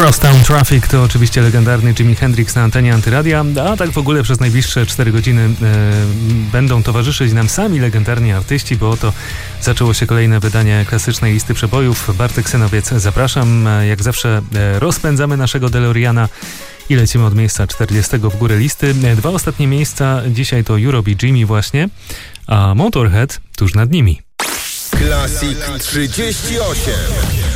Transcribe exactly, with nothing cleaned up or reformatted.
Lost Town Traffic to oczywiście legendarny Jimi Hendrix na antenie Antyradia, a tak w ogóle przez najbliższe cztery godziny e, będą towarzyszyć nam sami legendarni artyści, bo oto zaczęło się kolejne wydanie klasycznej listy przebojów. Bartek Synowiec, zapraszam. Jak zawsze e, rozpędzamy naszego DeLoreana i lecimy od miejsca czterdziestego w górę listy. Dwa ostatnie miejsca dzisiaj to Europe i Jimmy właśnie, a Motorhead tuż nad nimi. Classic trzydzieści osiem.